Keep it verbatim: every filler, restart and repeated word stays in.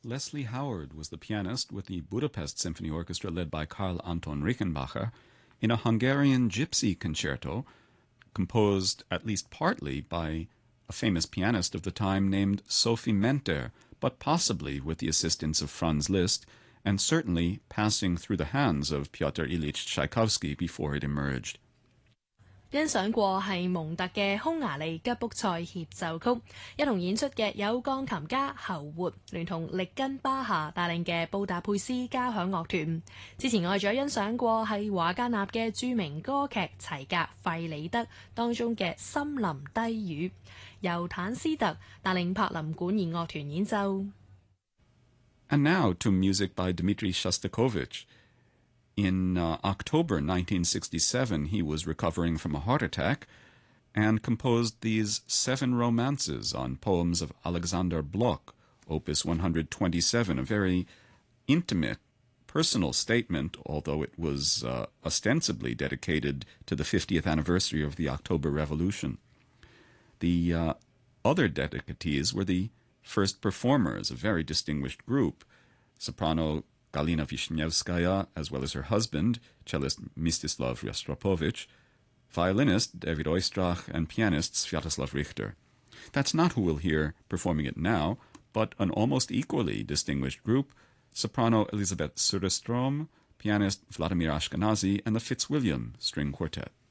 Leslie Howard was the pianist with the Budapest Symphony Orchestra led by Karl Anton Rickenbacher in a Hungarian gypsy concerto composed at least partly by a famous pianist of the time named Sophie Menter, but possibly with the assistance of Franz Liszt, and certainly passing through the hands of Pyotr Ilyich Tchaikovsky before it emerged. 欣賞過係蒙特嘅匈牙利吉卜賽協奏曲，一同演出嘅有鋼琴家侯活，聯同力根巴夏帶領嘅布達佩斯交響樂團。之前我哋仲有欣賞過係華格納嘅著名歌劇《齊格費里德》當中嘅森林低語，由坦斯特帶領柏林管弦樂團演奏。 And now to music by Dmitri Shostakovich. In uh, October nineteen sixty-seven, he was recovering from a heart attack and composed these seven romances on poems of Alexander Blok, Opus one hundred twenty-seven, a very intimate, personal statement, although it was uh, ostensibly dedicated to the fiftieth anniversary of the October Revolution. The uh, other dedicatees were the first performers, a very distinguished group, soprano Galina Vishnevskaya, as well as her husband, cellist Mstislav Rostropovich, violinist David Oistrach, and pianist Sviatoslav Richter. That's not who we'll hear performing it now, but an almost equally distinguished group, soprano Elizabeth Söderström, pianist Vladimir Ashkenazy, and the Fitzwilliam String Quartet.